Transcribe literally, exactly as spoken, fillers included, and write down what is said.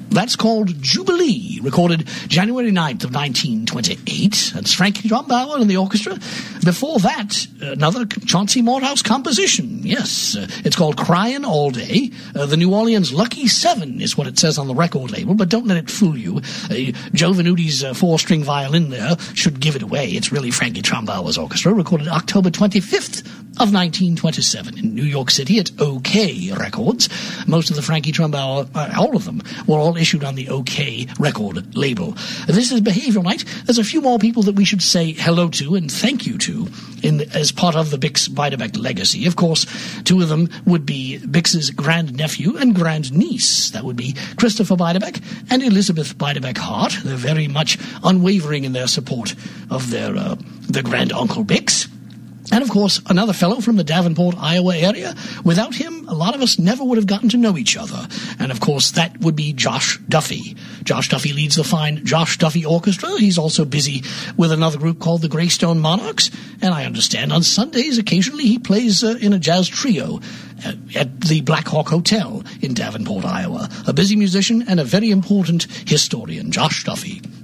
That's called Jubilee, recorded January ninth of nineteen twenty-eight. That's Frankie Trumbauer and the orchestra. Before that, another Chauncey Morehouse composition. Yes, uh, it's called Crying All Day. Uh, the New Orleans Lucky Seven is what it says on the record label, but don't let it fool you. Uh, Joe Venuti's uh, four-string violin there should give it away. It's really Frankie Trumbauer's orchestra, recorded October twenty-fifth of nineteen twenty-seven in New York City at OK Records. Most of the Frankie Trumbauer, uh, all of them, were all issued on the OK record label. This is Behavioral Night. There's a few more people that we should say hello to and thank you to in as part of the Bix Beiderbecke legacy. Of course, two of them would be Bix's grandnephew and grandniece. That would be Christopher Beiderbecke and Elizabeth Beiderbecke Hart. They're very much unwavering in their support of their uh, their granduncle Bix. And, of course, another fellow from the Davenport, Iowa area. Without him, a lot of us never would have gotten to know each other. And, of course, that would be Josh Duffy. Josh Duffy leads the fine Josh Duffy Orchestra. He's also busy with another group called the Greystone Monarchs. And I understand on Sundays, occasionally, he plays uh, in a jazz trio uh, at the Black Hawk Hotel in Davenport, Iowa. A busy musician and a very important historian, Josh Duffy.